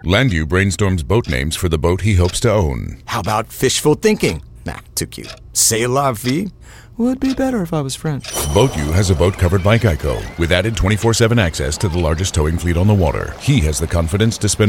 Landu brainstorms boat names for the boat he hopes to own. How about fishful thinking? Nah, too cute. C'est la vie? Would be better if I was French. BoatU has a boat covered by Geico with added 24/7 access to the largest towing fleet on the water. He has the confidence to spend